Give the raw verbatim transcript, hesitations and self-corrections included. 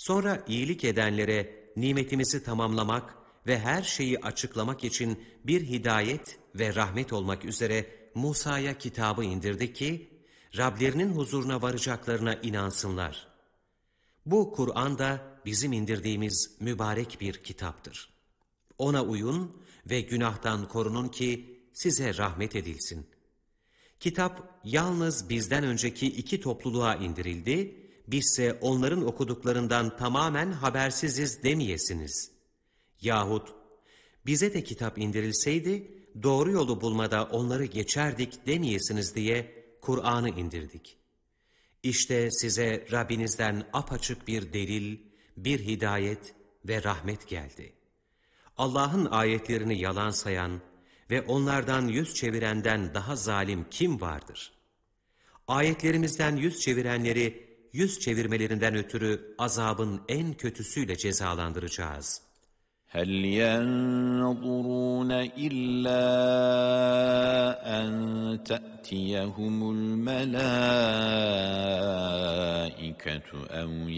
Sonra iyilik edenlere nimetimizi tamamlamak ve her şeyi açıklamak için bir hidayet ve rahmet olmak üzere Musa'ya kitabı indirdi ki, Rablerinin huzuruna varacaklarına inansınlar. Bu Kur'an da bizim indirdiğimiz mübarek bir kitaptır. Ona uyun ve günahtan korunun ki size rahmet edilsin. Kitap yalnız bizden önceki iki topluluğa indirildi, bizse onların okuduklarından tamamen habersiziz demeyesiniz. Yahut bize de kitap indirilseydi doğru yolu bulmada onları geçerdik demeyesiniz diye Kur'an'ı indirdik. İşte size Rabbinizden apaçık bir delil, bir hidayet ve rahmet geldi. Allah'ın ayetlerini yalan sayan ve onlardan yüz çevirenden daha zalim kim vardır? Ayetlerimizden yüz çevirenleri yüz çevirmelerinden ötürü azabın en kötüsüyle cezalandıracağız. هَلْ يَنْظُرُونَ إِلَّا أَنْ تَأْتِيَهُمُ الْمَلَائِكَةُ أَوْ